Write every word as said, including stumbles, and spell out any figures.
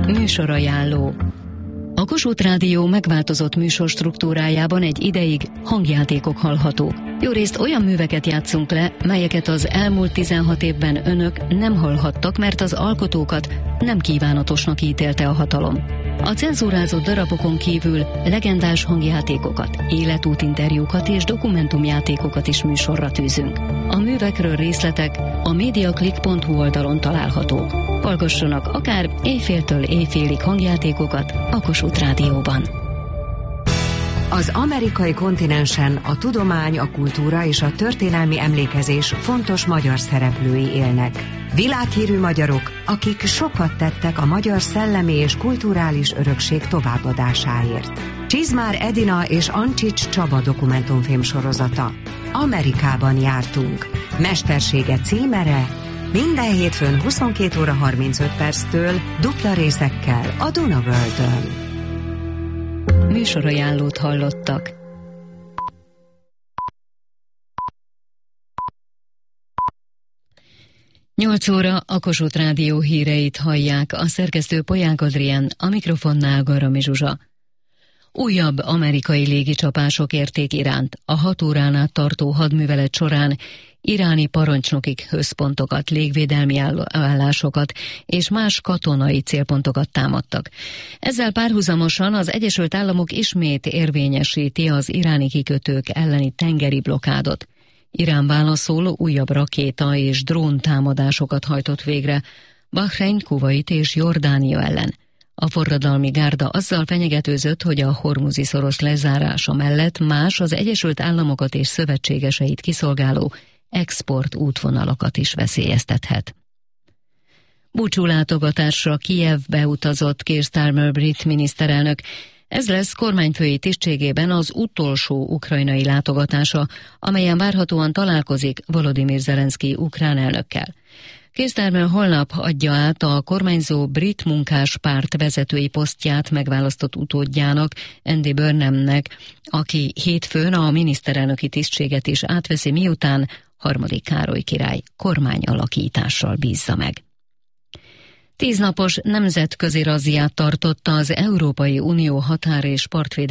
Műsorajánló. A Kossuth Rádió megváltozott műsor struktúrájában egy ideig hangjátékok hallhatók. Jórészt olyan műveket játszunk le, melyeket az elmúlt tizenhat évben önök nem hallhattak, mert az alkotókat nem kívánatosnak ítélte a hatalom. A cenzúrázott darabokon kívül legendás hangjátékokat, életútinterjúkat és dokumentumjátékokat is műsorra tűzünk. A művekről részletek a mediaclick pont hu oldalon találhatók. Hallgassanak akár éjféltől éjfélig hangjátékokat a Kossuth Rádióban. Az amerikai kontinensen a tudomány, a kultúra és a történelmi emlékezés fontos magyar szereplői élnek. Világhírű magyarok, akik sokat tettek a magyar szellemi és kulturális örökség továbbadásáért. Csizmár Edina és Ancsics Csaba dokumentumfilm sorozata. Amerikában jártunk. Mestersége címere minden hétfőn huszonkét óra harmincöt perctől dupla részekkel a Duna Worldön. Műsorajánlót hallottak. nyolc óra a Kossuth Rádió híreit hallják, a szerkesztő Polyák Adrián, a mikrofonnál Garami Zsuzsa. Újabb amerikai légicsapások érték Iránt. A hat órán át tartó hadművelet során iráni parancsnokik központokat, légvédelmi állásokat és más katonai célpontokat támadtak. Ezzel párhuzamosan az Egyesült Államok ismét érvényesíti az iráni kikötők elleni tengeri blokádot. Irán válaszol, újabb rakéta és drón támadásokat hajtott végre Bahrein, Kuvait és Jordánia ellen. A forradalmi gárda azzal fenyegetőzött, hogy a Hormuzi szoros lezárása mellett más az Egyesült Államokat és szövetségeseit kiszolgáló export útvonalakat is veszélyeztethet. Búcsúlátogatásra Kijevbe utazott Keir Starmer brit miniszterelnök. Ez lesz kormányfői tisztségében az utolsó ukrajnai látogatása, amelyen várhatóan találkozik Volodymyr Zelenszky ukrán elnökkel. Keir Starmer holnap adja át a kormányzó brit munkáspárt vezetői posztját megválasztott utódjának, Andy Burnhamnek, aki hétfőn a miniszterelnöki tisztséget is átveszi, miután harmadik Károly király kormányalakítással bízza meg. Tíznapos nemzetközi razziát tartotta az Európai Unió határ- és partvédelmi